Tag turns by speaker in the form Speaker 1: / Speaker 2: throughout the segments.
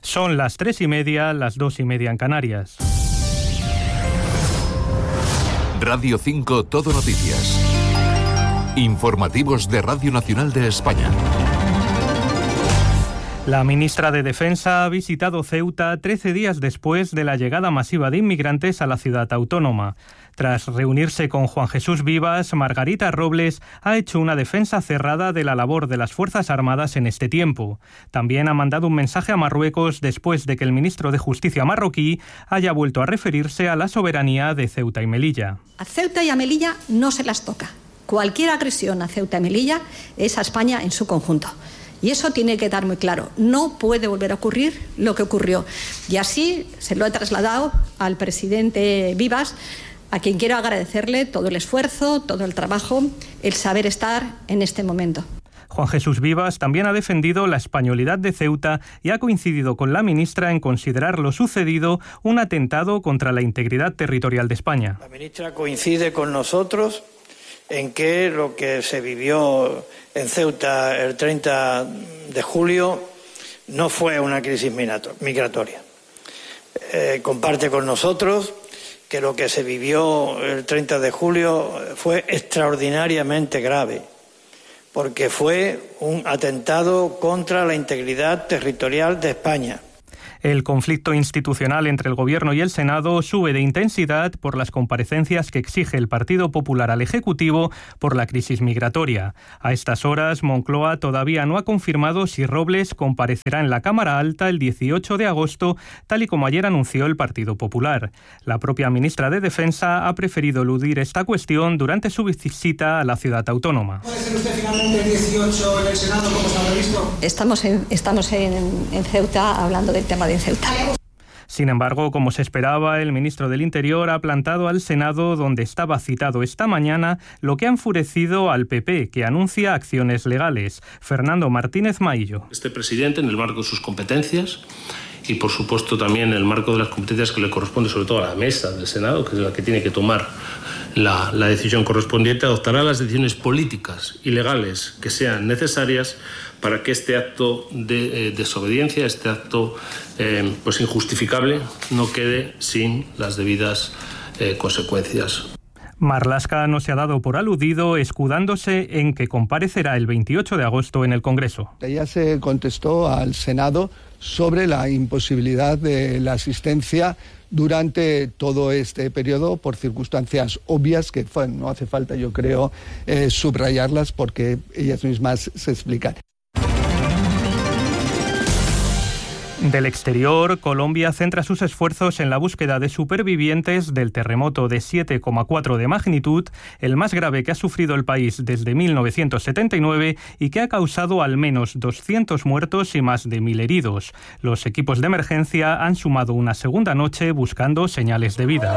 Speaker 1: Son las 3:30, las 2:30 en Canarias.
Speaker 2: Radio 5 Todo Noticias. Informativos de Radio Nacional de España.
Speaker 1: La ministra de Defensa ha visitado Ceuta 13 días después de la llegada masiva de inmigrantes a la ciudad autónoma. Tras reunirse con Juan Jesús Vivas, Margarita Robles ha hecho una defensa cerrada de la labor de las Fuerzas Armadas en este tiempo. También ha mandado un mensaje a Marruecos después de que el ministro de Justicia marroquí haya vuelto a referirse a la soberanía de Ceuta y Melilla.
Speaker 3: A Ceuta y a Melilla no se las toca. Cualquier agresión a Ceuta y Melilla es a España en su conjunto. Y eso tiene que quedar muy claro. No puede volver a ocurrir lo que ocurrió. Y así se lo he trasladado al presidente Vivas, a quien quiero agradecerle todo el esfuerzo, todo el trabajo, el saber estar en este momento.
Speaker 1: Juan Jesús Vivas también ha defendido la españolidad de Ceuta y ha coincidido con la ministra en considerar lo sucedido un atentado contra la integridad territorial de España.
Speaker 4: La ministra coincide con nosotros en que lo que se vivió en Ceuta el 30 de julio no fue una crisis migratoria. Comparte con nosotros que lo que se vivió el 30 de julio fue extraordinariamente grave, porque fue un atentado contra la integridad territorial de España.
Speaker 1: El conflicto institucional entre el Gobierno y el Senado sube de intensidad por las comparecencias que exige el Partido Popular al Ejecutivo por la crisis migratoria. A estas horas, Moncloa todavía no ha confirmado si Robles comparecerá en la Cámara Alta el 18 de agosto, tal y como ayer anunció el Partido Popular. La propia ministra de Defensa ha preferido eludir esta cuestión durante su visita a la ciudad autónoma.
Speaker 5: ¿Puede ser usted finalmente el 18 en el Senado, como se ha previsto?
Speaker 3: Estamos en Ceuta hablando del tema de Ceuta.
Speaker 1: Sin embargo, como se esperaba, el ministro del Interior ha plantado al Senado, donde estaba citado esta mañana, lo que ha enfurecido al PP, que anuncia acciones legales. Fernando Martínez Maillo.
Speaker 6: Este presidente, en el marco de sus competencias y, por supuesto, también en el marco de las competencias que le corresponde, sobre todo a la mesa del Senado, que es la que tiene que tomar la decisión correspondiente, adoptará las decisiones políticas y legales que sean necesarias para que este acto de desobediencia, este acto pues injustificable, no quede sin las debidas consecuencias.
Speaker 1: Marlaska no se ha dado por aludido, escudándose en que comparecerá el 28 de agosto en el Congreso.
Speaker 7: Ya se contestó al Senado sobre la imposibilidad de la asistencia durante todo este periodo por circunstancias obvias que no hace falta, yo creo, subrayarlas porque ellas mismas se explican.
Speaker 1: Del exterior, Colombia centra sus esfuerzos en la búsqueda de supervivientes del terremoto de 7,4 de magnitud, el más grave que ha sufrido el país desde 1979 y que ha causado al menos 200 muertos y más de 1.000 heridos. Los equipos de emergencia han sumado una segunda noche buscando señales de vida.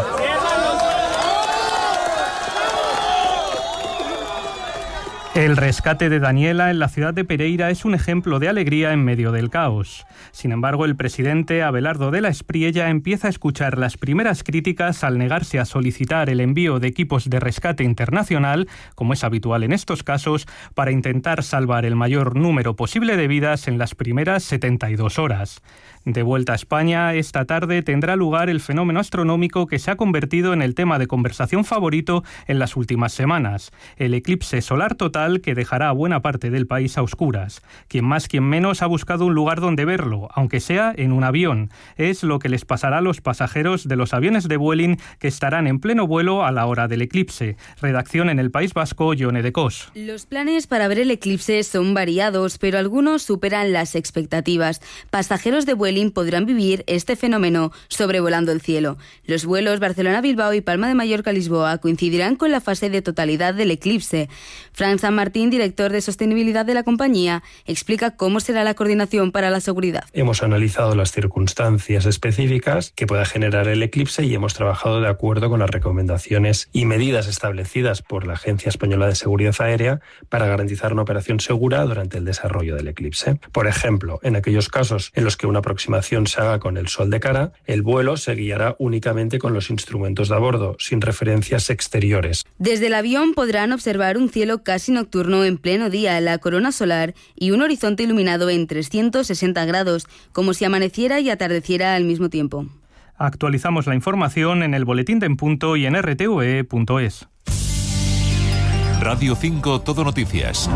Speaker 1: El rescate de Daniela en la ciudad de Pereira es un ejemplo de alegría en medio del caos. Sin embargo, el presidente Abelardo de la Espriella empieza a escuchar las primeras críticas al negarse a solicitar el envío de equipos de rescate internacional, como es habitual en estos casos, para intentar salvar el mayor número posible de vidas en las primeras 72 horas. De vuelta a España, esta tarde tendrá lugar el fenómeno astronómico que se ha convertido en el tema de conversación favorito en las últimas semanas, el eclipse solar total que dejará a buena parte del país a oscuras. Quien más, quien menos ha buscado un lugar donde verlo, aunque sea en un avión. Es lo que les pasará a los pasajeros de los aviones de Vueling que estarán en pleno vuelo a la hora del eclipse. Redacción en el País Vasco, Yone de Cos.
Speaker 8: Los planes para ver el eclipse son variados, pero algunos superan las expectativas. Pasajeros de Vueling podrán vivir este fenómeno sobrevolando el cielo. Los vuelos Barcelona-Bilbao y Palma de Mallorca-Lisboa coincidirán con la fase de totalidad del eclipse. Fran San Martín, director de sostenibilidad de la compañía, explica cómo será la coordinación para la seguridad.
Speaker 9: Hemos analizado las circunstancias específicas que pueda generar el eclipse y hemos trabajado de acuerdo con las recomendaciones y medidas establecidas por la Agencia Española de Seguridad Aérea para garantizar una operación segura durante el desarrollo del eclipse. Por ejemplo, en aquellos casos en los que una aproximación se haga con el sol de cara, el vuelo se guiará únicamente con los instrumentos de a bordo, sin referencias exteriores.
Speaker 8: Desde el avión podrán observar un cielo casi nocturno nocturno en pleno día, la corona solar y un horizonte iluminado en 360 grados, como si amaneciera y atardeciera al mismo tiempo.
Speaker 1: Actualizamos la información en el Boletín de En Punto y en rtve.es.
Speaker 2: Radio 5 Todo Noticias.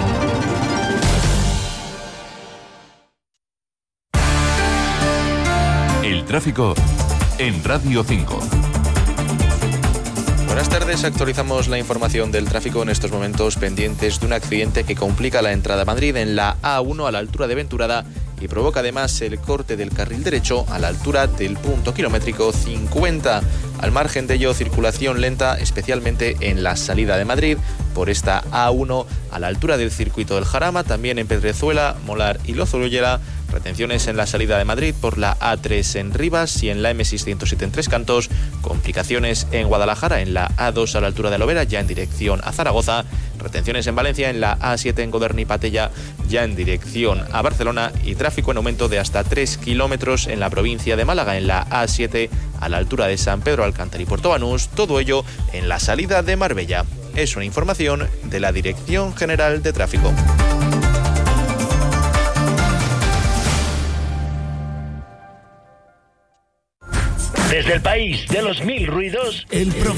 Speaker 2: El tráfico en Radio 5.
Speaker 10: Buenas tardes, actualizamos la información del tráfico en estos momentos pendientes de un accidente que complica la entrada a Madrid en la A1 a la altura de Venturada y provoca además el corte del carril derecho a la altura del punto kilométrico 50. Al margen de ello, circulación lenta, especialmente en la salida de Madrid por esta A1 a la altura del circuito del Jarama, también en Pedrezuela, Molar y Lozoruela. Retenciones en la salida de Madrid por la A3 en Rivas y en la M607 en Tres Cantos. Complicaciones en Guadalajara en la A2 a la altura de Lovera, ya en dirección a Zaragoza. Retenciones en Valencia en la A7 en Godern y Patella, ya en dirección a Barcelona. Y tráfico en aumento de hasta 3 kilómetros en la provincia de Málaga, en la A7 a la altura de San Pedro Alcántara y Puerto Banús. Todo ello en la salida de Marbella. Es una información de la Dirección General de Tráfico.
Speaker 11: Desde el país de los mil ruidos,
Speaker 12: el